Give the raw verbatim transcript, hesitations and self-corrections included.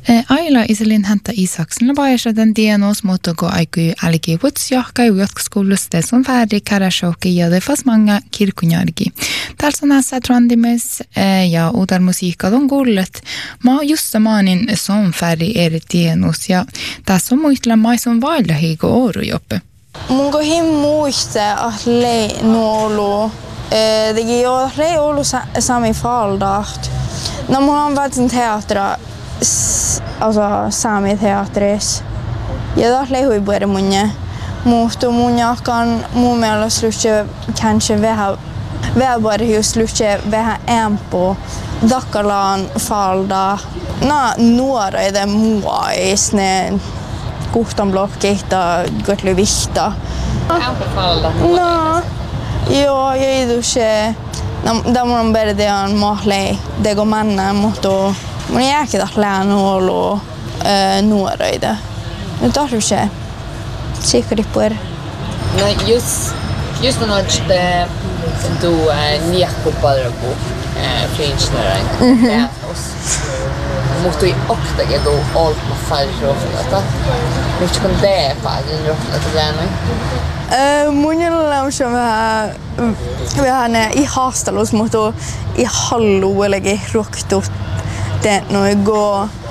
Aila Iselin häntä Isaksen vaiheessa den dienos muotogo aiku algi vutsjahka jatkoskoulusta som färdig karashoki ja det fast många kirkunjargi. Tälsana satrandimes ja udar musiikka on gullet. Ma just samanin som färdig är det dienos ja tässä on muistella mai som vailla higo orujoppe. Mun kohin muiste att le nuolu. Det ger jag le olu sami faldaht. När man har varit en teater alltså sami teatris. Ja då lehui både munne. Mutta mun jakan mun mielestä luce kanske vähän vähän bara just luce vähän empo. Dakkalan falda. Na nuora är det muais ne kuhtan blockita gotlu vihta. Empo falda. No. Joo, jag duše. Da mun berdean mahle dego manna mutta mun jääkin lähen ollut äh, nuoreita. Nyt tarvitsee sikkaripuer. No just just on että du niakkuparku fringenerain. Ja oss. Mutta i oktakin du allt med färgråflata. Nyt kun det färgen råflata lämnar. Äh, mun on se vähän vähän i haastelus mutta i hallu eller ruktut det no gå